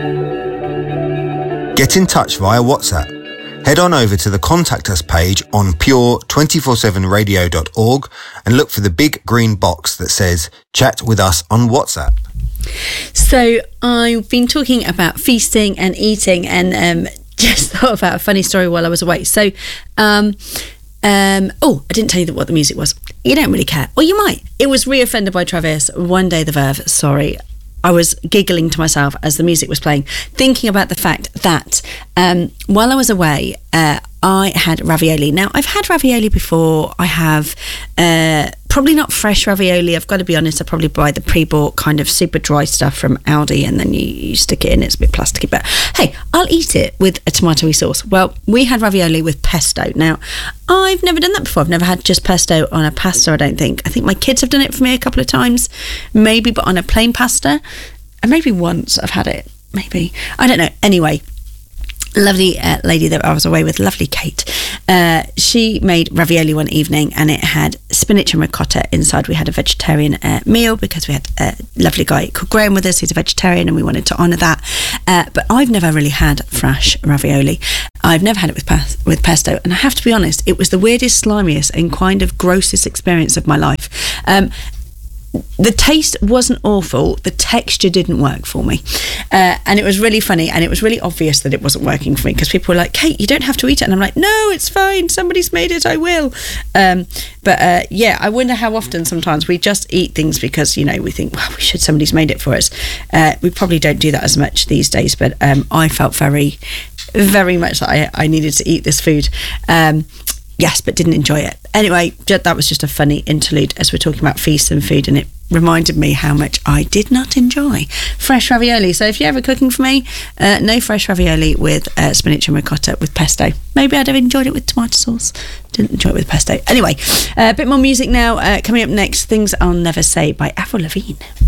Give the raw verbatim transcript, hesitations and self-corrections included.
Get in touch via WhatsApp. Head on over to the Contact Us page on pure two four seven radio dot org and look for the big green box that says Chat with us on WhatsApp. So I've been talking about feasting and eating, and um, just thought about a funny story while I was away. So, um, um, oh, I didn't tell you what the music was. You don't really care. Or you might. It was Reoffended by Travis, One Day the Verve. Sorry. I was giggling to myself as the music was playing, thinking about the fact that um, while I was away, uh, I had ravioli. Now, I've had ravioli before. I have uh, probably not fresh ravioli. I've got to be honest, I probably buy the pre-bought kind of super dry stuff from Aldi, and then you, you stick it in. It's a bit plasticky, but hey, I'll eat it with a tomatoey sauce. Well, we had ravioli with pesto. Now, I've never done that before. I've never had just pesto on a pasta, I don't think. I think my kids have done it for me a couple of times, maybe, but on a plain pasta. And maybe once I've had it, maybe. I don't know. Anyway, lovely uh, lady that I was away with, lovely Kate. Uh, she made ravioli one evening, and it had spinach and ricotta inside. We had a vegetarian uh, meal because we had a lovely guy called Graham with us, who's a vegetarian, and we wanted to honour that. Uh, but I've never really had fresh ravioli. I've never had it with pas- with pesto, and I have to be honest, it was the weirdest, slimiest, and kind of grossest experience of my life. Um, The taste wasn't awful, the texture didn't work for me, uh, and it was really funny, and it was really obvious that it wasn't working for me, because people were like, Kate, you don't have to eat it, and I'm like, no, it's fine, somebody's made it, I will. Um, but uh, yeah, I wonder how often sometimes we just eat things because, you know, we think, well, we should, somebody's made it for us. Uh, we probably don't do that as much these days, but um, I felt very, very much that I, I needed to eat this food. Um, Yes, but didn't enjoy it. Anyway, that was just a funny interlude as we're talking about feasts and food, and it reminded me how much I did not enjoy fresh ravioli. So if you're ever cooking for me, uh, no fresh ravioli with uh, spinach and ricotta with pesto. Maybe I'd have enjoyed it with tomato sauce. Didn't enjoy it with pesto. Anyway, uh, a bit more music now. Uh, coming up next, Things I'll Never Say by Avril Lavigne.